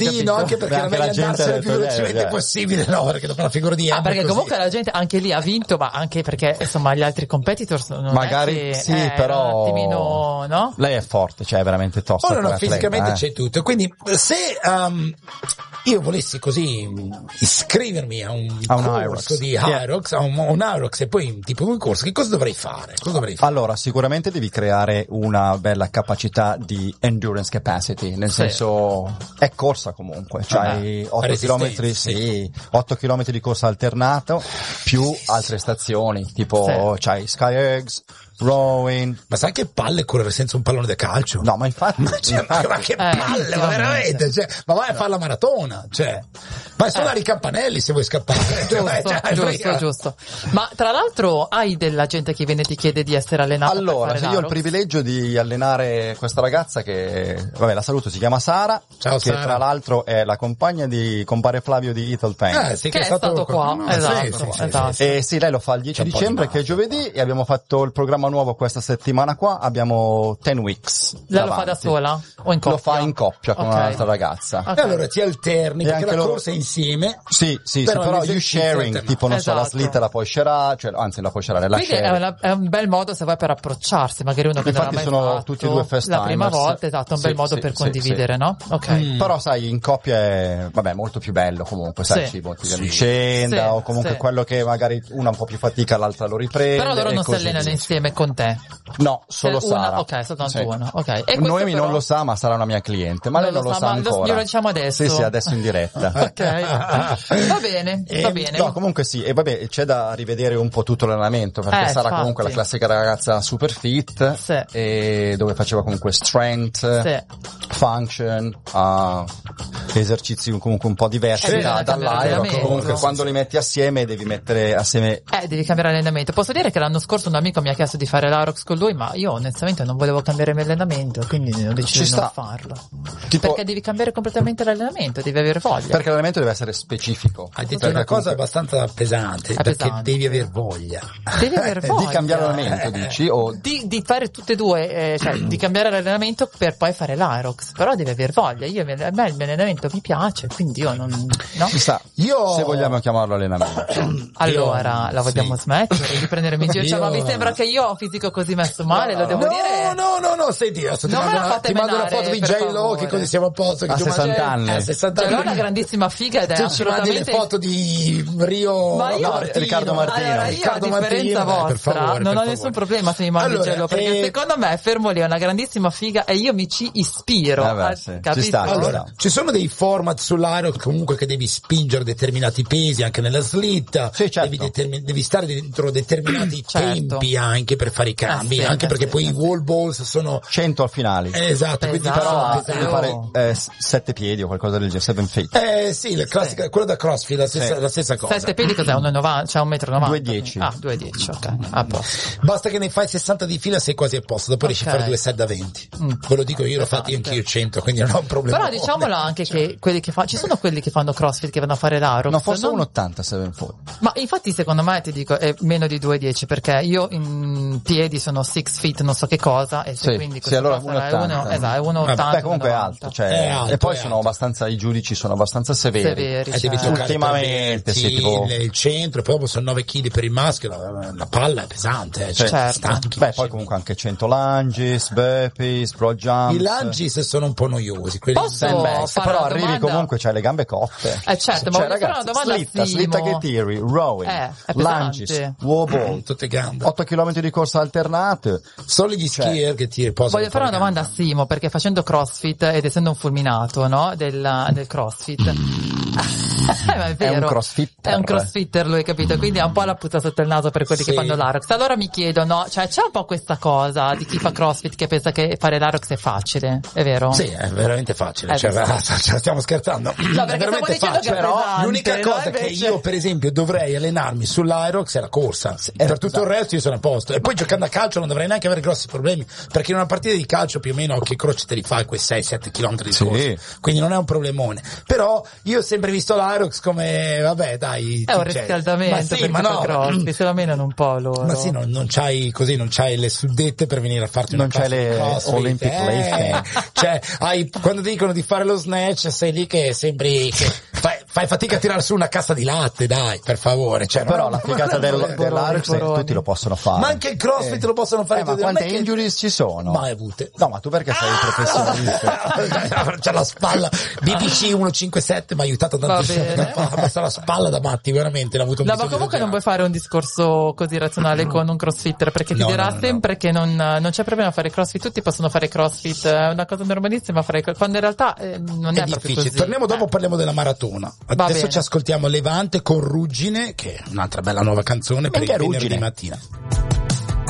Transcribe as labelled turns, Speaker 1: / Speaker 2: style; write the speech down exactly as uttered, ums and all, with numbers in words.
Speaker 1: Sì,
Speaker 2: capito?
Speaker 1: no, anche perché
Speaker 3: Beh,
Speaker 1: era
Speaker 3: anche la
Speaker 1: meglio
Speaker 3: gente
Speaker 1: andarsene
Speaker 3: ha
Speaker 1: il più
Speaker 3: detto,
Speaker 1: velocemente
Speaker 3: eh, eh.
Speaker 1: possibile, no, perché dopo una figura di
Speaker 2: Ah,
Speaker 1: M
Speaker 2: perché
Speaker 1: così.
Speaker 2: comunque la gente anche lì ha vinto, ma anche perché insomma gli altri competitors non
Speaker 3: Magari
Speaker 2: è che,
Speaker 3: sì,
Speaker 2: eh,
Speaker 3: però
Speaker 2: un attimino, no?
Speaker 3: lei è forte, cioè è veramente tosta.
Speaker 1: Oh, no, no,
Speaker 3: come atleta,
Speaker 1: fisicamente
Speaker 3: eh.
Speaker 1: c'è tutto. Quindi se um, io volessi così um, iscrivermi a un,
Speaker 3: A un
Speaker 1: corso
Speaker 3: Hyrox.
Speaker 1: di
Speaker 3: Yeah.
Speaker 1: Hyrox, a un, un Hyrox e poi tipo un corso, che cosa dovrei fare? Cosa dovrei fare?
Speaker 3: Allora, sicuramente devi creare una bella capacità di endurance capacity, nel
Speaker 2: Sì.
Speaker 3: senso è corsa comunque, c'hai
Speaker 1: Ah,
Speaker 3: otto
Speaker 1: resistenza,
Speaker 3: chilometri,
Speaker 1: sì.
Speaker 3: sì, otto chilometri di corsa alternato più altre stazioni, tipo
Speaker 2: Sì.
Speaker 3: c'hai Sky Eggs, rowing.
Speaker 1: Ma sai che palle correre senza un pallone da calcio?
Speaker 3: No, ma infatti,
Speaker 1: Ma, cioè, ma,
Speaker 3: infatti-
Speaker 1: ma che
Speaker 2: Eh,
Speaker 1: palle, ma
Speaker 2: effettivamente.
Speaker 1: veramente, cioè, ma vai a fare la maratona, cioè, vai a suonare i campanelli se vuoi scappare.
Speaker 2: Giusto,
Speaker 1: Cioè,
Speaker 2: giusto,
Speaker 1: frega.
Speaker 2: giusto. Ma tra l'altro hai della gente che viene e ti chiede di essere allenata
Speaker 3: Allora,
Speaker 2: per
Speaker 3: se
Speaker 2: fare
Speaker 3: io ho il
Speaker 2: l'Hyrox?
Speaker 3: privilegio di allenare questa ragazza che, vabbè, la saluto, si chiama Sara,
Speaker 1: Ciao,
Speaker 3: che
Speaker 1: Sara.
Speaker 3: tra l'altro è la compagna di compare Flavio di Little Pain.
Speaker 1: Eh, sì,
Speaker 2: Che è stato qua,
Speaker 1: no,
Speaker 2: esatto,
Speaker 1: sì, sì, sì,
Speaker 2: esatto.
Speaker 1: sì.
Speaker 3: E sì, lei lo fa il dieci
Speaker 1: C'è un po' di
Speaker 3: dicembre, che è
Speaker 1: mafia.
Speaker 3: giovedì, e abbiamo fatto il programma nuovo questa settimana qua, abbiamo ten weeks.
Speaker 2: Lei lo fa
Speaker 3: davanti.
Speaker 2: da sola? O in coppia?
Speaker 3: Lo fa in coppia con
Speaker 2: Ok.
Speaker 3: un'altra ragazza.
Speaker 2: Ok.
Speaker 1: E allora ti alterni,
Speaker 3: E
Speaker 1: perché
Speaker 3: anche
Speaker 1: la
Speaker 3: loro-
Speaker 1: corsa è insieme.
Speaker 3: Sì, sì,
Speaker 1: Però
Speaker 3: sì, però
Speaker 1: gli
Speaker 3: you
Speaker 1: esercizi
Speaker 3: sharing,
Speaker 1: alternati.
Speaker 3: tipo non so, la
Speaker 2: Esatto.
Speaker 3: slitta la puoi sharare, cioè, anzi la puoi sharare, la
Speaker 2: Quindi è,
Speaker 3: share.
Speaker 2: una- è un bel modo se vuoi per approcciarsi, magari uno che
Speaker 3: Infatti
Speaker 2: non ha mai
Speaker 3: sono
Speaker 2: fatto
Speaker 3: tutti e due first
Speaker 2: la prima
Speaker 3: timers.
Speaker 2: volta, esatto, è un
Speaker 3: Sì,
Speaker 2: bel modo
Speaker 3: sì,
Speaker 2: per
Speaker 3: sì,
Speaker 2: condividere,
Speaker 3: sì.
Speaker 2: no? Ok.
Speaker 1: Mm.
Speaker 3: Però sai, in coppia è, vabbè, molto più bello comunque, sai,
Speaker 2: Sì.
Speaker 3: ci motivi
Speaker 1: Sì.
Speaker 3: a vicenda,
Speaker 2: Sì,
Speaker 3: o comunque
Speaker 2: sì.
Speaker 3: quello che magari una un po' più fatica, l'altra lo riprende.
Speaker 2: Però loro
Speaker 3: e
Speaker 2: non si
Speaker 3: così
Speaker 2: allenano
Speaker 3: via.
Speaker 2: insieme con te.
Speaker 3: No, solo
Speaker 2: Cioè, una-
Speaker 3: Sara.
Speaker 2: ok, soltanto
Speaker 3: Sì.
Speaker 2: una, ok. E questo
Speaker 3: Noemi
Speaker 2: però-
Speaker 3: non lo sa, ma sarà una mia cliente, ma
Speaker 2: Non
Speaker 3: lei non
Speaker 2: lo
Speaker 3: lo
Speaker 2: sa,
Speaker 3: sa
Speaker 2: ma lo-
Speaker 3: ancora.
Speaker 2: glielo diciamo adesso.
Speaker 3: Sì, sì, adesso in diretta.
Speaker 2: Ok. Va bene, va
Speaker 1: Eh,
Speaker 2: bene.
Speaker 3: No, comunque sì, e vabbè, c'è da rivedere un po' tutto l'allenamento, perché
Speaker 2: Eh,
Speaker 3: Sara
Speaker 2: infatti.
Speaker 3: comunque è la classica ragazza super fit,
Speaker 2: Sì.
Speaker 3: e dove faceva comunque strength,
Speaker 2: Sì.
Speaker 3: function, uh, esercizi comunque un po' diversi
Speaker 2: Eh,
Speaker 3: da,
Speaker 2: bisogna cambiare
Speaker 3: dall'aero,
Speaker 2: allenamento.
Speaker 3: comunque
Speaker 2: Sì,
Speaker 3: quando li metti assieme devi mettere assieme.
Speaker 2: Eh, devi cambiare allenamento. Posso dire che l'anno scorso un amico mi ha chiesto di fare l'Hyrox con lui, ma io onestamente non volevo cambiare il mio allenamento, quindi ho deciso
Speaker 3: Ci
Speaker 2: di non
Speaker 3: sta.
Speaker 2: farlo.
Speaker 3: Tipo,
Speaker 2: Perché devi cambiare completamente l'allenamento, devi avere voglia.
Speaker 3: perché l'allenamento deve essere specifico.
Speaker 1: Hai detto
Speaker 3: Perché
Speaker 1: una cosa
Speaker 3: comunque-
Speaker 1: abbastanza pesante,
Speaker 2: È
Speaker 1: perché
Speaker 2: pesante.
Speaker 1: devi aver voglia.
Speaker 2: Devi avere voglia.
Speaker 3: di cambiare l'allenamento, dici? O
Speaker 2: Di, di fare tutte e due, eh, cioè di cambiare l'allenamento per poi fare l'Hyrox, però devi aver voglia. Io, a me il mio allenamento mi piace, quindi io non, no?
Speaker 3: ci sta,
Speaker 1: Io-
Speaker 3: se vogliamo chiamarlo allenamento.
Speaker 2: Allora,
Speaker 1: Io-
Speaker 2: la vogliamo
Speaker 1: sì.
Speaker 2: smettere di prendermi in giro? Cioè,
Speaker 1: Io-
Speaker 2: ma vi sembra che io ho fisico così messo male? Lo devo
Speaker 1: no,
Speaker 2: dire?
Speaker 1: no, no, no, senti, adesso ti
Speaker 2: Non me
Speaker 1: mando,
Speaker 2: la
Speaker 1: una,
Speaker 2: fate
Speaker 1: ti mando una
Speaker 2: menare,
Speaker 1: foto di
Speaker 2: per
Speaker 1: J-Lo,
Speaker 2: favore.
Speaker 1: che così siamo a posto. Che
Speaker 3: A
Speaker 1: tu
Speaker 3: sessanta
Speaker 1: mangi-
Speaker 3: anni.
Speaker 1: A sessanta
Speaker 2: Cioè, lui è
Speaker 1: anni.
Speaker 2: una grandissima figa ed è
Speaker 1: Tu ci mandi le
Speaker 2: assolutamente...
Speaker 1: foto di Rio,
Speaker 2: Ma io,
Speaker 1: no, Martino.
Speaker 3: Riccardo Martino.
Speaker 2: Allora, io
Speaker 1: Riccardo
Speaker 2: a differenza
Speaker 1: Martino, eh, per
Speaker 2: vostra
Speaker 1: favore,
Speaker 2: non
Speaker 1: per
Speaker 2: ho
Speaker 1: favore.
Speaker 2: nessun problema se mi mandi
Speaker 1: Allora,
Speaker 2: gelo, perché
Speaker 1: eh,
Speaker 2: secondo me fermo lì è una grandissima figa e io mi ci ispiro.
Speaker 3: Eh beh,
Speaker 2: a-
Speaker 3: sì. Ci
Speaker 2: capito?
Speaker 3: sta, ci
Speaker 1: Allora,
Speaker 3: sta.
Speaker 1: ci sono dei format sull'aereo comunque che devi spingere determinati pesi anche nella slitta,
Speaker 3: Sì, certo.
Speaker 1: devi, determin- devi stare dentro determinati
Speaker 2: Certo.
Speaker 1: tempi anche per fare i cambi,
Speaker 2: Eh sì,
Speaker 1: anche
Speaker 2: eh
Speaker 1: perché
Speaker 2: sì,
Speaker 1: poi
Speaker 2: eh
Speaker 1: i wall balls sono
Speaker 3: cento al finale.
Speaker 1: eh, esatto, quindi
Speaker 2: Esatto.
Speaker 3: Però ha,
Speaker 1: però
Speaker 3: mi pare, eh, s- sette piedi o qualcosa del genere, seven feet.
Speaker 1: eh sì, la classica, quello da CrossFit, la stessa,
Speaker 3: Sì.
Speaker 1: la stessa cosa.
Speaker 2: Sette piedi cos'è? uno e novanta, cioè un metro e novanta?
Speaker 3: due e dieci.
Speaker 2: Ah, due e dieci, ok. A posto.
Speaker 1: Basta che ne fai sessanta di fila, sei quasi a posto, dopo riesci a
Speaker 2: Ok.
Speaker 1: fare due set da venti.
Speaker 2: Mm.
Speaker 1: Ve lo dico io, l'ho fatti
Speaker 2: Pesante.
Speaker 1: anch'io cento, quindi non ho un problema.
Speaker 2: Però diciamolo anche che quelli che fanno, ci sono quelli che fanno CrossFit che vanno a fare l'Hyrox.
Speaker 3: No, forse
Speaker 2: non-
Speaker 3: un ottanta seven foot.
Speaker 2: Ma infatti secondo me ti dico è meno di due e dieci perché io in piedi sono six feet non so che cosa e se
Speaker 3: Sì,
Speaker 2: quindi
Speaker 3: sì,
Speaker 2: questo
Speaker 3: allora
Speaker 2: qua sarà
Speaker 3: uno ottanta.
Speaker 2: uno, esatto, è uno ottanta.
Speaker 3: Beh, comunque è alto, cioè,
Speaker 1: È alto,
Speaker 3: e poi
Speaker 1: è
Speaker 3: sono
Speaker 1: alto.
Speaker 3: abbastanza, i giudici sono abbastanza severi.
Speaker 2: severi.
Speaker 1: Eh, devi
Speaker 2: cioè.
Speaker 1: toccare
Speaker 3: Ultimamente,
Speaker 1: per
Speaker 3: sì,
Speaker 1: il,
Speaker 3: tipo-
Speaker 1: il centro, poi dopo sono nove chili per il maschio, la, la palla è pesante, eh, cioè,
Speaker 2: Certo.
Speaker 1: stanchi.
Speaker 3: Beh, poi comunque anche cento lunges, burpees, broad jumps.
Speaker 1: I lunges sono un po' noiosi, quelli
Speaker 2: Posso
Speaker 3: Sandbags,
Speaker 2: fare
Speaker 3: però
Speaker 2: una
Speaker 3: arrivi
Speaker 2: domanda?
Speaker 3: comunque, c'hai le gambe cotte.
Speaker 2: Eh, certo, ma
Speaker 3: Cioè,
Speaker 2: voglio fare una
Speaker 3: ragazzi,
Speaker 2: domanda a
Speaker 3: slitta,
Speaker 2: Simo.
Speaker 3: slitta che tiri, rowing,
Speaker 2: Eh, è pesante.
Speaker 3: lunges, wobble,
Speaker 1: tutte gambe.
Speaker 3: otto chilometri di corsa alternate.
Speaker 1: Solo gli
Speaker 3: Cioè,
Speaker 1: skier che ti posano
Speaker 2: Voglio fare una domanda a Simo perché facendo CrossFit ed essendo un fulminato, no, del, del CrossFit. Eh, ma è, vero.
Speaker 3: È un crossfitter.
Speaker 2: È un crossfitter lui, capito? Quindi ha un po' la puta sotto il naso per quelli
Speaker 1: Sì.
Speaker 2: che fanno l'Arox. Allora mi chiedo, no, cioè c'è un po' questa cosa di chi fa CrossFit che pensa che fare l'Arox è facile, è vero?
Speaker 1: Sì, è veramente facile,
Speaker 2: Eh,
Speaker 1: cioè,
Speaker 2: esatto.
Speaker 1: cioè, stiamo scherzando.
Speaker 2: No,
Speaker 1: è
Speaker 2: perché
Speaker 1: veramente
Speaker 2: stiamo dicendo
Speaker 1: facile,
Speaker 2: che è
Speaker 1: però
Speaker 2: pesante,
Speaker 1: l'unica
Speaker 2: no?
Speaker 1: cosa che
Speaker 2: Invece-
Speaker 1: io per esempio dovrei allenarmi sull'Aerox è la corsa. per tutto
Speaker 3: esatto.
Speaker 1: il resto io sono a posto. E poi giocando a calcio non dovrei neanche avere grossi problemi, perché in una partita di calcio più o meno che croce te li fai quei sei sette chilometri di
Speaker 3: Sì.
Speaker 1: corsa. Quindi non è un problemone. Però io ho sempre visto l'Aerox l'Aerox come, vabbè, dai.
Speaker 2: È un
Speaker 1: cioè,
Speaker 2: riscaldamento
Speaker 1: ma sì,
Speaker 2: per
Speaker 1: ma
Speaker 2: chi fa
Speaker 1: no.
Speaker 2: CrossFit, se lo menano un po' loro.
Speaker 1: Ma sì, non, non c'hai così, non c'hai le suddette per venire a farti
Speaker 3: Non
Speaker 1: una
Speaker 3: c'hai
Speaker 1: classe di
Speaker 3: le
Speaker 1: CrossFit,
Speaker 3: Olympic
Speaker 1: eh?
Speaker 3: lifting.
Speaker 1: Cioè, hai, quando dicono di fare lo snatch, sei lì che sembri che fai, fai fatica a tirare su una cassa di latte, dai, per favore. Cioè,
Speaker 3: Però
Speaker 1: non-
Speaker 3: la figata del,
Speaker 1: non-
Speaker 3: dell'Aerox è che
Speaker 2: poroni.
Speaker 3: tutti lo possono fare.
Speaker 1: Ma anche il CrossFit lo possono fare
Speaker 3: Eh, ma
Speaker 1: tutti, non
Speaker 3: quante
Speaker 1: è che-
Speaker 3: injuries ci sono?
Speaker 1: Mai avute.
Speaker 3: No, ma tu perché sei professionista?
Speaker 1: C'è la spalla B B C centocinquantasette mi ha aiutato tantissimo
Speaker 2: Va bene.
Speaker 1: a passare la spalla da matti, veramente l'ha avuto un
Speaker 2: No, ma
Speaker 1: bisogno
Speaker 2: comunque non
Speaker 1: esagerato.
Speaker 2: puoi fare un discorso così razionale con un crossfitter, perché ti
Speaker 1: No,
Speaker 2: dirà
Speaker 1: no, no,
Speaker 2: sempre che non, non c'è problema a fare crossfit, tutti possono fare crossfit, è una cosa normalissima fare, quando in realtà eh, non è,
Speaker 1: È
Speaker 2: proprio
Speaker 1: difficile.
Speaker 2: così.
Speaker 1: Torniamo dopo,
Speaker 2: Eh.
Speaker 1: parliamo della maratona.
Speaker 2: Va
Speaker 1: Adesso
Speaker 2: bene.
Speaker 1: ci ascoltiamo Levante con Ruggine, che è un'altra bella nuova canzone per
Speaker 3: Minchia,
Speaker 1: il venerdì
Speaker 3: Ruggine.
Speaker 1: mattina.